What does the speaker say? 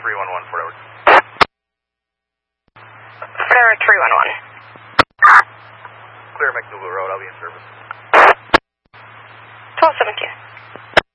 311, Fort Edward. Fort Edward 311. Clear McDougal Road, I'll be in service.